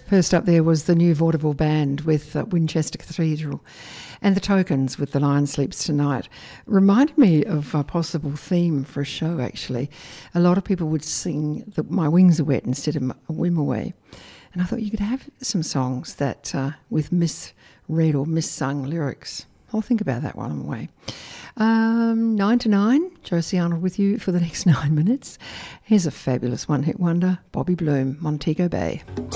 First up there was the New Vaudeville Band with Winchester Cathedral, and the Tokens with The Lion Sleeps Tonight. Reminded me of a possible theme for a show, actually. A lot of people would sing My Wings Are Wet instead of Wimaway. And I thought you could have some songs that with misread or missung lyrics. I'll think about that while I'm away. 9 to 9, Josie Arnold with you for the next 9 minutes. Here's a fabulous one-hit wonder, Bobby Bloom, Montego Bay.